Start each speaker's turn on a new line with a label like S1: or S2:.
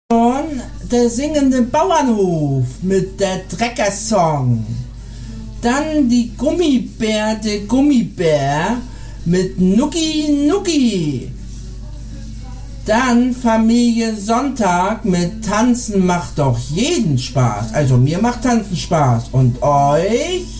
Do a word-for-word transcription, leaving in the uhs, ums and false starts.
S1: Und der singende Bauernhof mit der Trecker-Song. Dann die Gummibär, der Gummibär mit Nucki Nucki. Dann Familie Sonntag mit Tanzen macht doch jeden Spaß. Also mir macht Tanzen Spaß. Und euch?